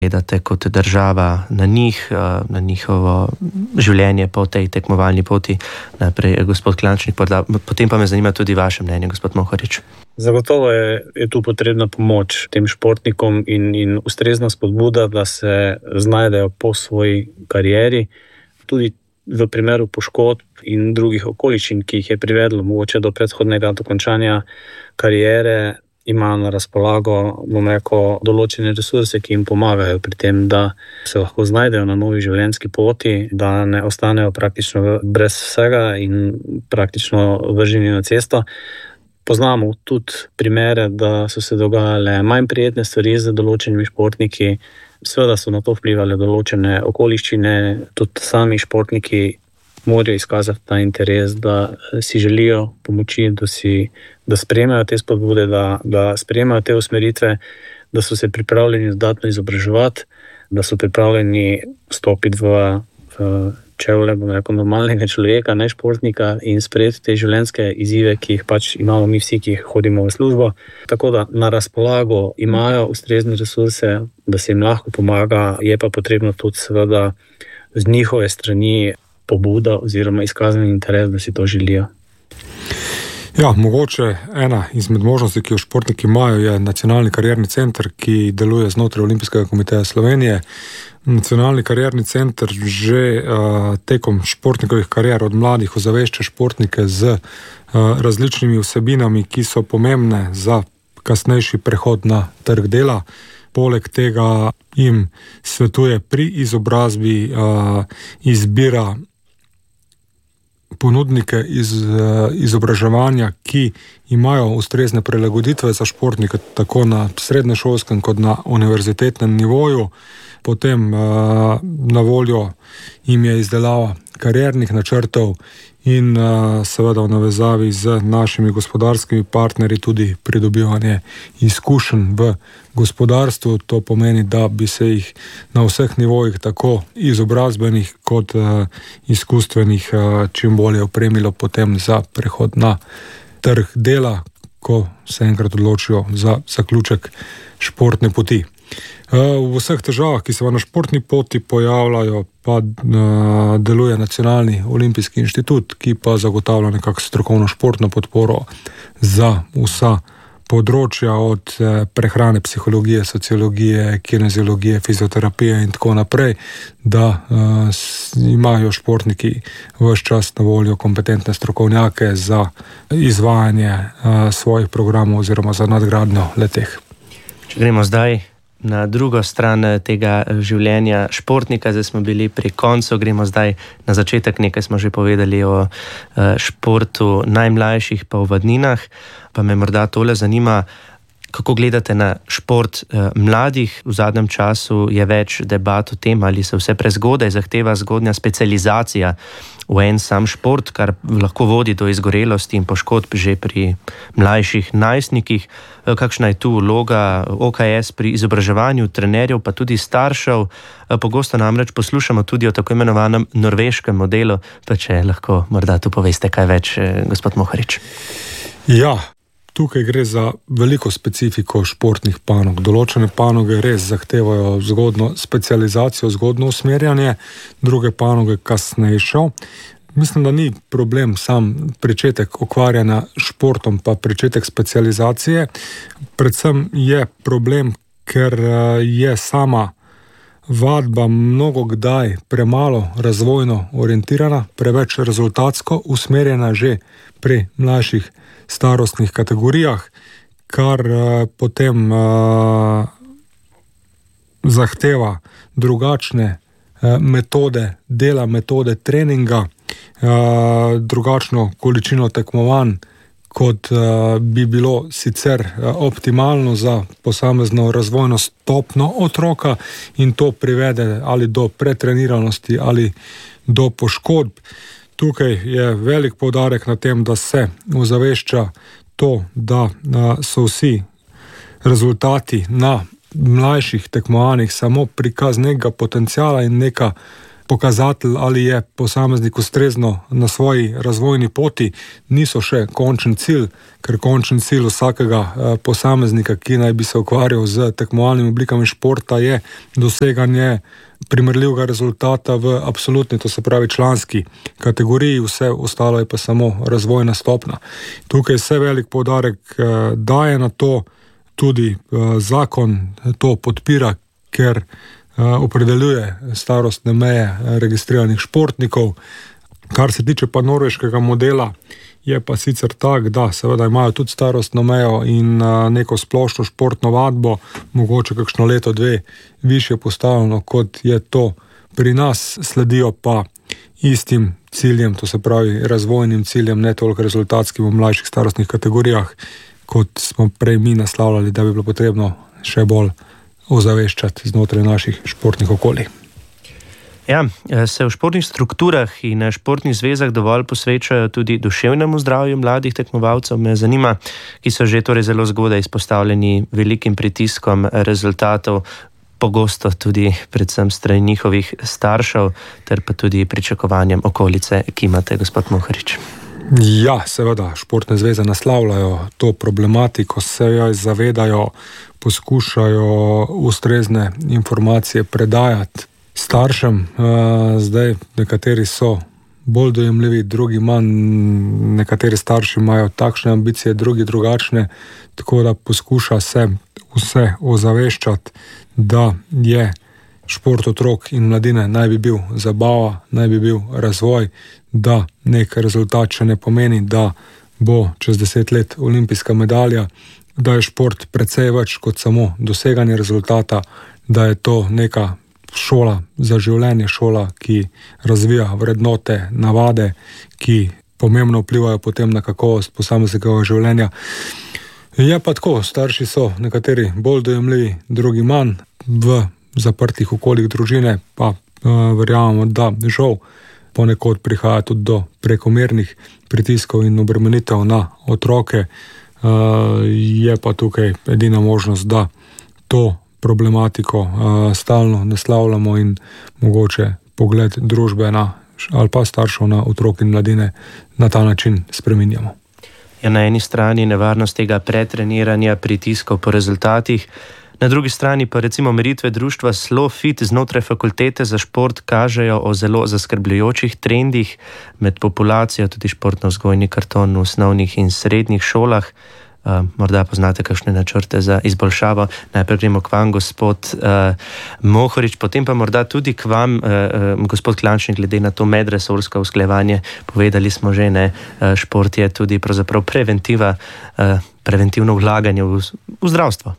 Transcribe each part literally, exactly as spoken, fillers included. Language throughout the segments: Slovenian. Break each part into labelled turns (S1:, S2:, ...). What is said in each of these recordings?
S1: gledate kot država na njih, na njihovo življenje po tej tekmovalni poti. Najprej gospod Klančnik, potem pa me zanima tudi vaše mnenje, gospod Mohorič.
S2: Zagotovo je, je tu potrebna pomoč tem športnikom in, in ustrezna spodbuda, da se znajdejo po svoji karieri. Tudi v primeru poškodb in drugih okoliščin, ki jih je privedlo mogoče do predhodnega dokončanja kariere, imajo na razpolago, bom rekel, določene resurse, ki jim pomagajo pri tem, da se lahko znajdejo na novi življenjski poti, da ne ostanejo praktično brez vsega in praktično vrženi na cesto. Poznamo tudi primere, da so se dogajale manj prijetne stvari z določenimi športniki, seveda so na to vplivali določene okoliščine, tudi sami športniki morajo izkazati ta interes, da si želijo pomoči, da, si, da sprejemajo te spodbude, da, da sprejemajo te usmeritve, da so se pripravljeni dodatno izobraževati, da so pripravljeni stopiti v, v čevlje, bom rekel, normalnega človeka, ne športnika, in sprejeti te življenjske izzive, ki jih pač imamo mi vsi, ki hodimo v službo. Tako da na razpolago imajo ustrezne resurse, da se jim lahko pomaga, je pa potrebno tudi seveda z njihove strani pobuda oziroma izkazani interes, da si to želijo.
S3: Ja, mogoče ena izmed možnosti, ki jo športniki imajo, je Nacionalni karierni center, ki deluje znotraj Olimpijskega komiteja Slovenije. Nacionalni karierni center že uh, tekom športnikovih karier od mladih ozavešča športnike z uh, različnimi vsebinami, ki so pomembne za kasnejši prehod na trg dela. Poleg tega jim svetuje pri izobrazbi, uh, izbira ponudnike iz uh, izobraževanja, ki imajo ustrezne prilagoditve za športnike, tako na srednješolskem kot na univerzitetnem nivoju. Potem uh, na voljo jim je izdelava kariernih načrtov in uh, seveda v navezavi z našimi gospodarskimi partnerji tudi pridobivanje izkušenj v gospodarstvu. To pomeni, da bi se jih na vseh nivojih, tako izobrazbenih kot uh, izkustvenih, uh, čim bolje opremilo potem za prehod na trg dela, ko se enkrat odločijo za zaključek športne poti. V vseh težavah, ki se na športni poti pojavljajo, pa deluje Nacionalni olimpijski inštitut, ki pa zagotavlja nekako strokovno športno podporo za vsa področja, od prehrane, psihologije, sociologije, kineziologije, fizioterapije in tako naprej, da imajo športniki ves čas na voljo kompetentne strokovnjake za izvajanje svojih programov oziroma za nadgradnjo leteh.
S1: Če gremo zdaj na drugo stran tega življenja športnika, zdaj smo bili pri koncu, gremo zdaj na začetek, nekaj smo že povedali o športu najmlajših pa o vadninah, pa me morda tole zanima, kako gledate na šport mladih. V zadnjem času je več debat o tem, ali se vse prezgodaj zahteva zgodnja specializacija v en sam šport, kar lahko vodi do izgorelosti in poškodb že pri mlajših najstnikih. Kakšna je tu vloga O K S pri izobraževanju trenerjev, pa tudi staršev? Pogosto namreč poslušamo tudi o tako imenovanem norveškem modelu, pa če lahko morda tu poveste kaj več, gospod Mohorič.
S3: Ja, tukaj gre za veliko specifiko športnih panog. Določene panoge res zahtevajo zgodno specializacijo, zgodno usmerjanje, druge panoge kasnejšo. Mislim, da ni problem sam pričetek ukvarjanja športom pa pričetek specializacije. Predvsem je problem, ker je sama vadba mnogo kdaj premalo razvojno orientirana, preveč rezultatsko usmerjena že pri mlajših starostnih kategorijah, kar uh, potem uh, zahteva drugačne uh, metode dela, metode treninga, uh, drugačno količino tekmovanj, kot uh, bi bilo sicer uh, optimalno za posamezno razvojno stopno otroka, in to privede ali do pretreniranosti ali do poškodb. Tukaj je velik poudarek na tem, da se ozavešča to, da so vsi rezultati na mlajših tekmovanjih samo prikaz nekega potenciala in neka pokazatelj, ali je posameznik ustrezno na svoji razvojni poti, niso še končen cilj, ker končen cilj vsakega posameznika, ki naj bi se ukvarjal z tekmovalnimi oblikami športa, je doseganje primerljivega rezultata v absolutni, to se pravi članski kategoriji, vse ostalo je pa samo razvojna stopnja. Tukaj se velik poudarek daje na to, tudi zakon to podpira, ker opredeljuje starostne meje registriranih športnikov. Kar se tiče pa norveškega modela, je pa sicer tak, da seveda imajo tudi starostno mejo in neko splošno športno vadbo, mogoče kakšno leto, dve višje postavljeno, kot je to pri nas, sledijo pa istim ciljem, to se pravi razvojnim ciljem, ne toliko rezultatskim v mlajših starostnih kategorijah, kot smo prej mi naslavljali, da bi bilo potrebno še bolj ozaveščati znotraj naših športnih okolij.
S1: Ja, se v športnih strukturah in športnih zvezah dovolj posvečajo tudi duševnemu zdravju mladih tekmovalcev? Me zanima, ki so že torej zelo zgodaj izpostavljeni velikim pritiskom rezultatov, pogosto tudi predvsem strani njihovih staršev, ter pa tudi pričakovanjem okolice, ki imate, gospod Mohorič.
S3: Ja, seveda, športne zveze naslavljajo to problematiko, se jo zavedajo, poskušajo ustrezne informacije predajati staršem. Zdaj, nekateri so bolj dojemljivi, drugi manj, nekateri starši imajo takšne ambicije, drugi drugačne, tako da poskuša se vse ozaveščati, da je šport otrok in mladine naj bi bil zabava, naj bi bil razvoj, da nek rezultat še ne pomeni, da bo čez deset let olimpijska medalja, da je šport precej več kot samo doseganje rezultata, da je to neka šola za življenje, šola, ki razvija vrednote, navade, ki pomembno vplivajo potem na kakovost posameznega življenja. Je pa tako, starši so nekateri bolj dojemljivi, drugi manj, v zaprtih okoljih družine pa uh, verjamemo, da žal ponekod prihaja tudi do prekomernih pritiskov in obremenitev na otroke. Uh, je pa tukaj edina možnost, da to problematiko uh, stalno naslavljamo in mogoče pogled družbe na, ali pa staršev na otrok in mladine na ta način spreminjamo.
S1: Ja, na eni strani nevarnost tega pretreniranja, pritiskov po rezultatih, na drugi strani pa recimo meritve društva SLOfit znotraj fakultete za šport kažejo o zelo zaskrbljujočih trendih med populacijo, tudi športno-vzgojni karton v osnovnih in srednjih šolah. Uh, morda poznate kakšne načrte za izboljšavo. Najprej gremo k vam, gospod uh, Mohorič, potem pa morda tudi k vam, uh, uh, gospod Klančnik, glede na to medresorsko usklajevanje. Povedali smo že, ne, uh, šport je tudi pravzaprav preventiva, uh, preventivno vlaganje v, v zdravstvo.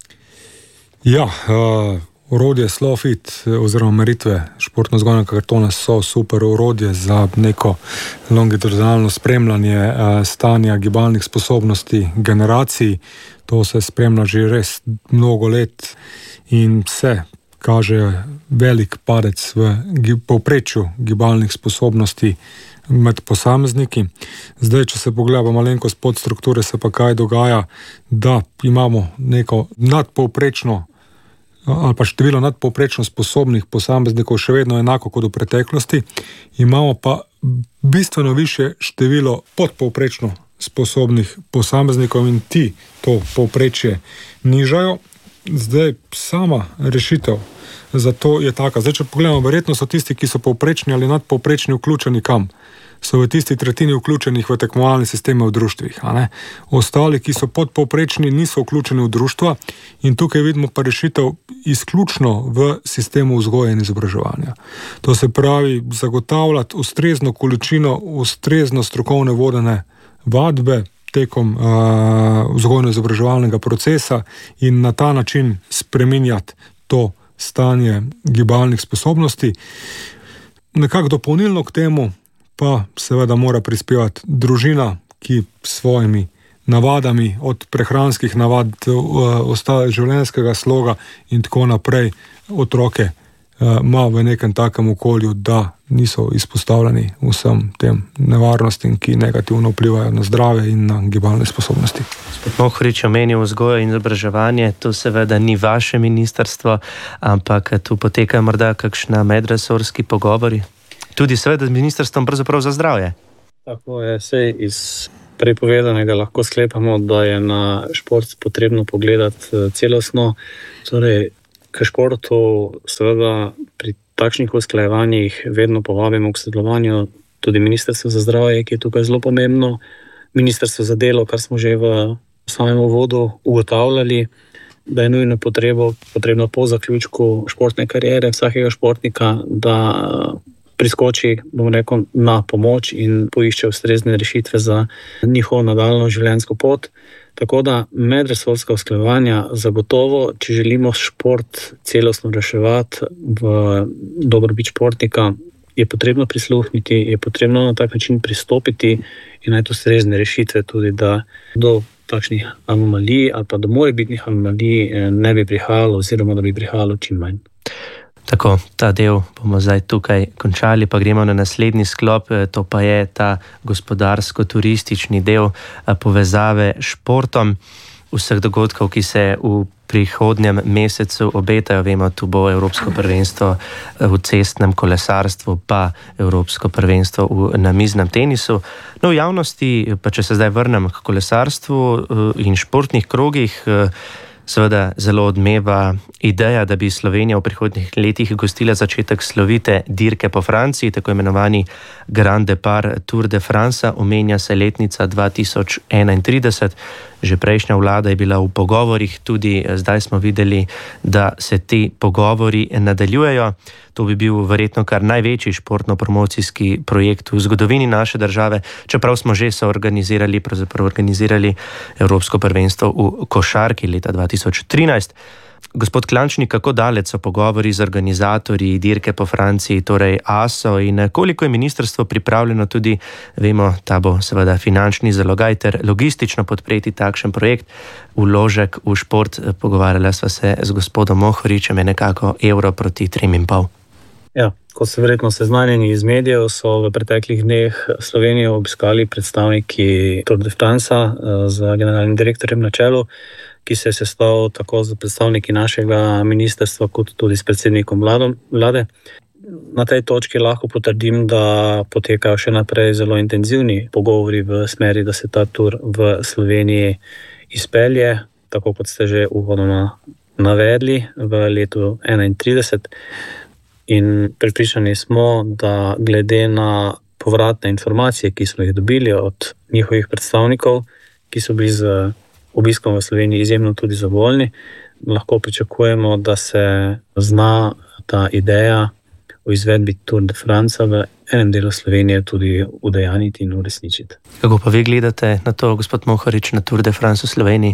S3: Ja, uh, orodje SLOfit oziroma meritve športno-vzgojnega kartona so super orodje za neko longitudinalno spremljanje uh, stanja gibalnih sposobnosti generacij. To se spremlja že res mnogo let in se kaže velik padec v povprečju gibalnih sposobnosti med posamezniki. Zdaj, če se pogleda malenkost podstrukture, se pa kaj dogaja, da imamo neko nadpovprečno ali pa število nadpovprečno sposobnih posameznikov še vedno enako kot v preteklosti, imamo pa bistveno više število podpovprečno sposobnih posameznikov in ti to povprečje nižajo. Zdaj, sama rešitev za to je taka. Zdaj, če pogledamo, verjetno so tisti, ki so povprečni ali nadpovprečni, vključeni kam? So v tisti tretjini vključenih v tekmovalne sisteme v društvih. A ne? Ostali, ki so podpovprečni, niso vključeni v društva in tukaj vidimo pa rešitev izključno v sistemu vzgoje in izobraževanja. To se pravi, zagotavljati ustrezno količino, ustrezno strokovne vodene vadbe tekom uh, vzgojno-izobraževalnega procesa in na ta način spreminjati to stanje gibalnih sposobnosti. Nekako dopolnilno k temu pa seveda mora prispevati družina, ki s svojimi navadami, od prehranskih navad, ostalega življenjskega sloga in tako naprej, otroke ima v nekem takem okolju, da niso izpostavljeni vsem tem nevarnostim, ki negativno vplivajo na zdravje in na gibalne sposobnosti.
S1: Gospod Mohorič omenil vzgojo in izobraževanje, to seveda ni vaše ministrstvo, ampak tu potekajo morda kakšna medresorski pogovori, tudi seveda z ministrstvom pravzaprav za zdravje.
S2: Tako je, sej iz prepovedanega lahko sklepamo, da je na šport potrebno pogledati celostno. Torej, k športu seveda pri takšnih usklajevanjih vedno povabimo k sodelovanju tudi Ministrstvo za zdravje, ki je tukaj zelo pomembno, Ministrstvo za delo, kar smo že v samem uvodu ugotavljali, da je nujno potrebo, potrebno po zaključku športne kariere vsakega športnika, da priskoči, bom rekel, na pomoč in poišče ustrezne rešitve za njihovo nadaljnjo življenjsko pot. Tako da medresorska usklajevanja zagotovo, če želimo šport celostno reševati v dobrobit športnika, je potrebno prisluhniti, je potrebno na tak način pristopiti in najti ustrezne rešitve tudi, da do takšnih anomalij ali pa do morebitnih anomalij ne bi prihajalo oziroma da bi prihajalo čim manj.
S1: Tako, ta del bomo zdaj tukaj končali, pa gremo na naslednji sklop, to pa je ta gospodarsko-turistični del povezave s športom, vseh dogodkov, ki se v prihodnjem mesecu obetajo. Vemo, tu bo Evropsko prvenstvo v cestnem kolesarstvu, pa Evropsko prvenstvo v namiznem tenisu. No, v javnosti, pa če se zdaj vrnem k kolesarstvu in športnih krogih, seveda zelo odmeva ideja, da bi Slovenija v prihodnjih letih gostila začetek slovite dirke po Franciji, tako imenovani Grand Depart Tour de France, omenja se letnica dva tisoč enaintrideset. Že prejšnja vlada je bila v pogovorih, tudi zdaj smo videli, da se ti pogovori nadaljujejo. To bi bil verjetno kar največji športno-promocijski projekt v zgodovini naše države, čeprav smo že soorganizirali, pravzaprav organizirali Evropsko prvenstvo v košarki leta dva tisoč trinajst. Gospod Klančnik, kako daleč so pogovori z organizatorji dirke po Franciji, torej A S O, in koliko je ministrstvo pripravljeno tudi, vemo, ta bo seveda finančni zalogaj ter logistično podpreti takšen projekt, vložek v šport. Pogovarjala sva se z gospodom Mohoričem, je nekako evro proti trem in pol.
S2: Ja, kot so verjetno seznanjeni iz medijev, so v preteklih dneh Slovenijo obiskali predstavniki Tour de France z generalnim direktorjem na čelu, ki se je sestal tako z predstavniki našega ministrstva, kot tudi s predsednikom vlade. Na tej točki lahko potrdim, da potekajo še naprej zelo intenzivni pogovori v smeri, da se ta tur v Sloveniji izpelje, tako kot ste že uvodoma navedli, v letu enaintrideset. In prepričani smo, da glede na povratne informacije, ki smo jih dobili od njihovih predstavnikov, ki so bili z obiskom v Sloveniji izjemno tudi zadovoljni, lahko pričakujemo, da se zna ta ideja o izvedbi Tour de France v enem delu Slovenije tudi udejaniti in uresničiti.
S1: Kako pa vi gledate na to, gospod Mohorič, na Tour de France v Sloveniji?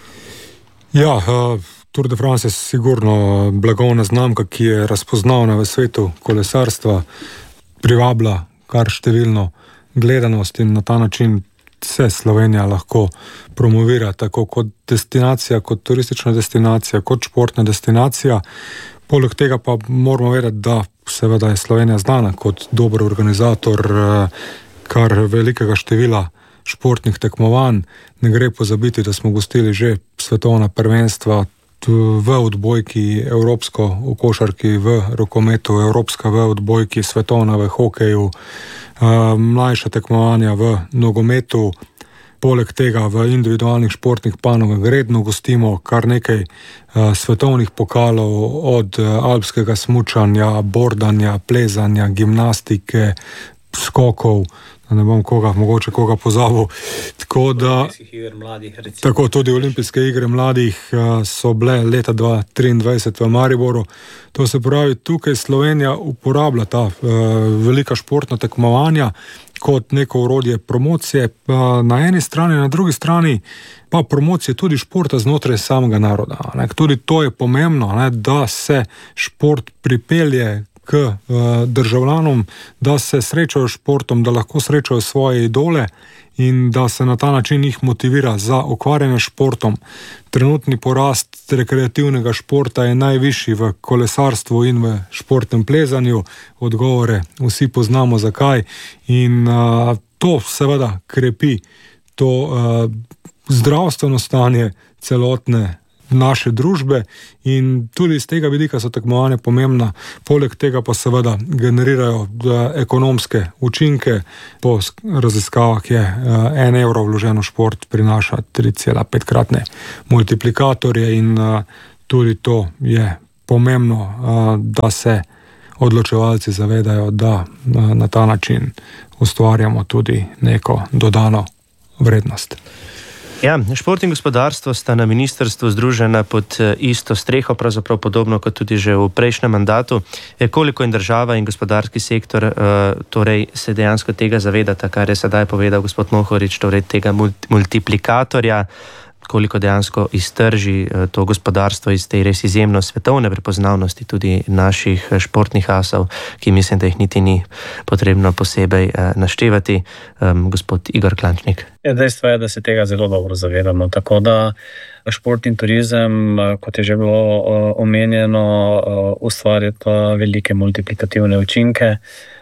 S3: Ja, uh... Tour de France je sigurno blagovna znamka, ki je razpoznavna v svetu kolesarstva, privabila kar številno gledanost in na ta način se Slovenija lahko promovira tako kot destinacija, kot turistična destinacija, kot športna destinacija. Poleg tega pa moramo vedeti, da seveda je Slovenija znana kot dober organizator kar velikega števila športnih tekmovanj. Ne gre pozabiti, da smo gostili že svetovna prvenstva v odbojki, evropsko v košarki, v rokometu, evropska v odbojki, svetovna v hokeju, mlajša tekmovanja v nogometu. Poleg tega v individualnih športnih panogah redno gostimo kar nekaj svetovnih pokalov, od alpskega smučanja, bordanja, plezanja, gimnastike, skokov, ne bom koga, mogoče koga pozabil. Tako da,
S2: mladih,
S3: tako tudi olimpijske igre mladih so bile leta dva tisoč triindvajset v Mariboru. To se pravi, tukaj Slovenija uporablja ta uh, velika športna tekmovanja kot neko orodje promocije uh, na eni strani, na drugi strani pa promocije tudi športa znotraj samega naroda. Ne? Tudi to je pomembno, ne? Da se šport pripelje k uh, državljanom, da se srečajo s športom, da lahko srečajo svoje idole in da se na ta način jih motivira za ukvarjanje športom. Trenutni porast rekreativnega športa je najvišji v kolesarstvu in v športnem plezanju. Odgovore vsi poznamo zakaj in uh, to seveda krepi to uh, zdravstveno stanje celotne naše družbe in tudi iz tega vidika so tekmovanja pomembna. Poleg tega pa seveda generirajo ekonomske učinke. Po raziskavah je en evro vložen v šport prinaša tri cela pet kratne multiplikatorje in tudi to je pomembno, da se odločevalci zavedajo, da na ta način ustvarjamo tudi neko dodano vrednost.
S1: Ja, šport in gospodarstvo sta na ministrstvu združena pod isto streho, pravzaprav podobno kot tudi že v prejšnjem mandatu. Koliko in država in gospodarski sektor torej se dejansko tega zavedata, kar je sedaj povedal gospod Mohorič, torej tega multiplikatorja, koliko dejansko iztrži to gospodarstvo iz te res izjemno svetovne prepoznavnosti tudi naših športnih asov, ki mislim, da jih niti ni potrebno posebej naštevati. Um, gospod Igor Klančnik.
S2: Dejstvo je, da se tega zelo dobro zavedamo, tako da šport in turizem, kot je že bilo omenjeno, ustvarjata velike multiplikativne učinke.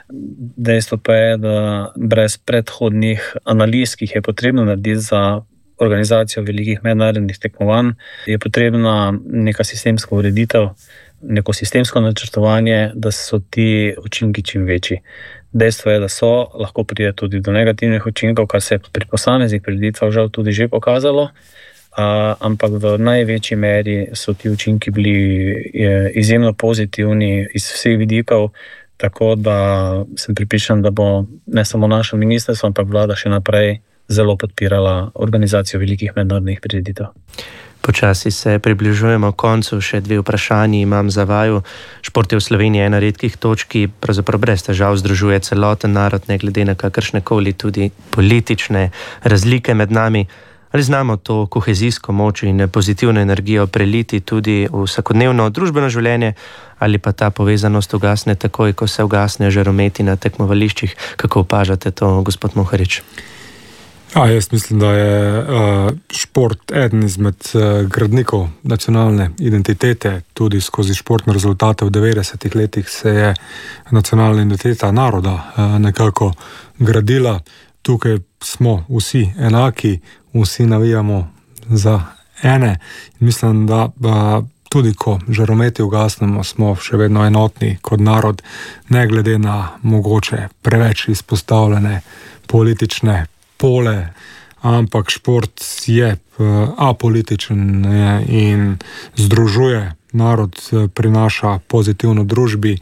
S2: Dejstvo pa je, da brez predhodnih analiz, ki jih je potrebno narediti za organizacijo velikih mednarodnih tekmovanj, je potrebna neka sistemska ureditev, neko sistemsko načrtovanje, da so ti učinki čim večji. Dejstvo je, da so, lahko pride tudi do negativnih učinkov, kar se je pri posameznih prireditvah žal tudi že pokazalo, a, ampak v največji meri so ti učinki bili je, izjemno pozitivni iz vseh vidikov, tako da sem prepričan, da bo ne samo naše ministrstvo, ampak vlada še naprej zelo podpirala organizacijo velikih mednarodnih prireditev.
S1: Počasi se približujemo koncu, še dve vprašanji imam za vaju. Šport je v Sloveniji ena redkih točk, ki pravzaprav brez težav združuje celoten narod, ne glede na kakršnekoli tudi politične razlike med nami. Ali znamo to kohezijsko moč in pozitivno energijo preliti tudi v vsakodnevno družbeno življenje, ali pa ta povezanost ugasne takoj, ko se ugasnejo žarometi na tekmovališčih? Kako opažate to, gospod Mohorič?
S3: Ja, jaz mislim, da je uh, šport eden izmed uh, gradnikov nacionalne identitete. Tudi skozi športne rezultate v devetdesetih letih se je nacionalna identiteta naroda uh, nekako gradila. Tukaj smo vsi enaki, vsi navijamo za ene. Mislim, da uh, tudi ko žarometi ugasnemo, smo še vedno enotni kot narod, ne glede na mogoče preveč izpostavljene politične pole, ampak šport je apolitičen in združuje narod, prinaša pozitivno družbi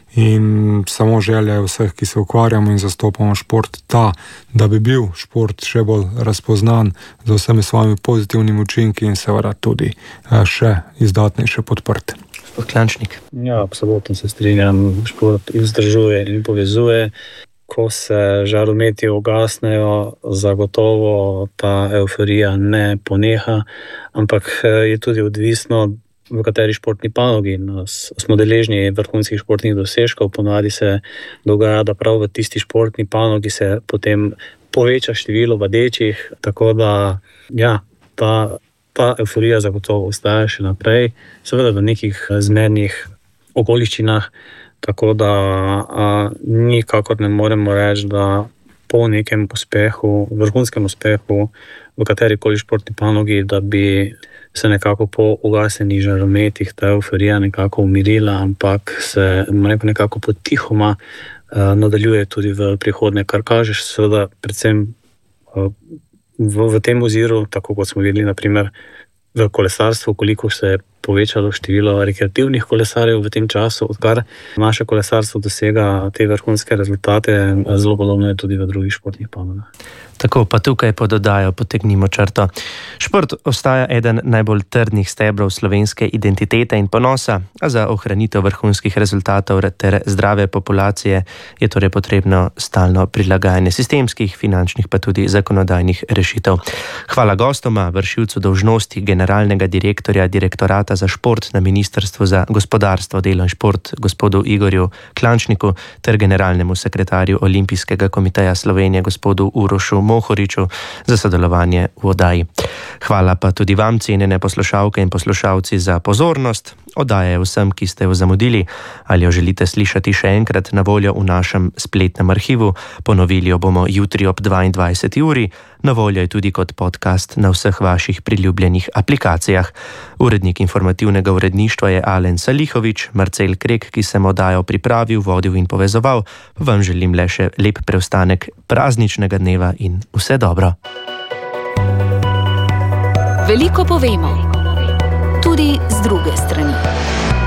S3: in samo želja vseh, ki se ukvarjamo in zastopamo šport, ta, da bi bil šport še bolj razpoznan z vsemi svojimi pozitivnimi učinki in seveda tudi še izdatnejše podprt.
S1: Klančnik.
S2: Ja, absolutno se strinjam. Šport združuje in povezuje. Ko se žarometi ugasnejo, zagotovo ta euforija ne poneha, ampak je tudi odvisno, v kateri športni panogi smo deležni vrhunskih športnih dosežkov. Ponavadi se dogaja, da prav v tisti športni panogi se potem poveča število vadečih, tako da ja, ta, ta euforija zagotovo ostaja še naprej, seveda v nekih zmernih okoliščinah. Tako da a, nikakor ne moremo reči, da po nekem uspehu, vrhunskem uspehu v katerikoli športni panogi, da bi se nekako po ugasnenih žarometih ta euforija nekako umirila, ampak se nekako potihoma a, nadaljuje tudi v prihodnje, kar kažeš seveda predvsem a, v, v tem oziru, tako kot smo videli naprimer v kolesarstvu, koliko se je povečalo število rekreativnih kolesarjev v tem času, odkar naše kolesarstvo dosega te vrhunske rezultate, zelo podobno je tudi v drugih športnih panogah.
S1: Tako, pa tukaj pododajo, potegnimo črto. Šport ostaja eden najbolj trdnih stebrov slovenske identitete in ponosa, a za ohranitev vrhunskih rezultatov ter zdrave populacije je torej potrebno stalno prilagajanje sistemskih, finančnih pa tudi zakonodajnih rešitev. Hvala gostoma, vršilcu dolžnosti generalnega direktorja Direktorata načrta za šport na Ministrstvu za gospodarstvo, delo in šport gospodu Igorju Klančniku ter generalnemu sekretarju Olimpijskega komiteja Slovenije gospodu Urošu Mohoriču za sodelovanje v oddaji. Hvala pa tudi vam, cenjene poslušalke in poslušalci, za pozornost. Oddaja je vsem, ki ste jo zamudili ali jo želite slišati še enkrat, na voljo v našem spletnem arhivu. Ponovili jo bomo jutri ob dvaindvajseti uri. Na voljo je tudi kot podcast na vseh vaših priljubljenih aplikacijah. Urednik informativnega uredništva je Alen Salihovič, Marcel Krek, ki sem oddajo pripravil, vodil in povezoval. Vam želim le še lep preostanek prazničnega dneva in vse dobro.
S4: Veliko povemo, tudi z druge strani.